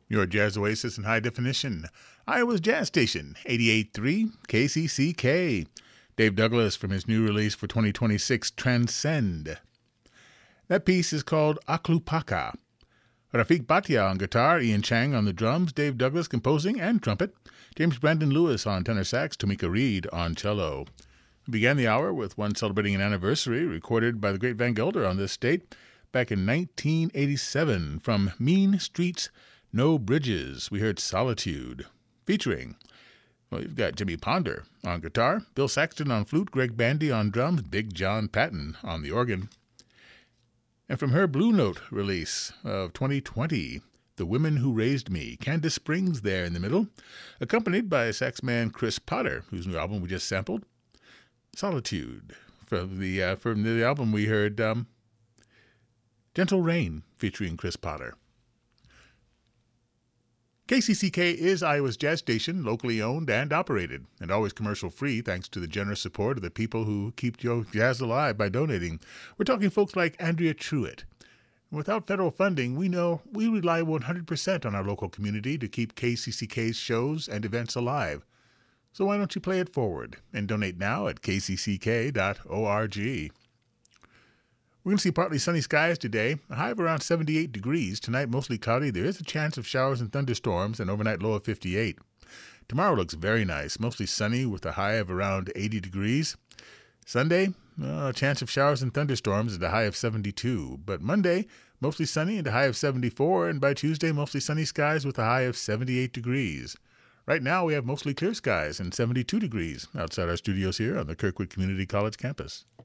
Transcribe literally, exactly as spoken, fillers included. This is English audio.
Your Jazz Oasis in high definition. Iowa's Jazz Station, eighty-eight point three K C C K. Dave Douglas from his new release for twenty twenty-six, Transcend. That piece is called Aklupaka. Rafik Bhatia on guitar, Ian Chang on the drums, Dave Douglas composing and trumpet, James Brandon Lewis on tenor sax, Tomika Reed on cello. We began the hour with one celebrating an anniversary recorded by the great Van Gelder on this date back in nineteen eighty-seven. From Mean Streets, No Bridges, we heard Solitude, featuring, well, you've got Jimmy Ponder on guitar, Bill Saxton on flute, Greg Bandy on drums, Big John Patton on the organ. And from her Blue Note release of twenty twenty, The Women Who Raised Me, Candace Springs there in the middle, accompanied by saxman Chris Potter, whose new album we just sampled, Solitude. From the uh, from the album we heard um, Gentle Rain, featuring Chris Potter. K C C K is Iowa's jazz station, locally owned and operated, and always commercial-free thanks to the generous support of the people who keep your jazz alive by donating. We're talking folks like Andrea Truitt. Without federal funding, we know we rely one hundred percent on our local community to keep K C C K's shows and events alive. So why don't you play it forward and donate now at k c c k dot org. We're going to see partly sunny skies today, a high of around seventy-eight degrees. Tonight, mostly cloudy. There is a chance of showers and thunderstorms, an overnight low of fifty-eight. Tomorrow looks very nice, mostly sunny with a high of around eighty degrees. Sunday, uh, a chance of showers and thunderstorms at a high of seventy-two. But Monday, mostly sunny and a high of seventy-four, and by Tuesday, mostly sunny skies with a high of seventy-eight degrees. Right now, we have mostly clear skies and seventy-two degrees outside our studios here on the Kirkwood Community College campus.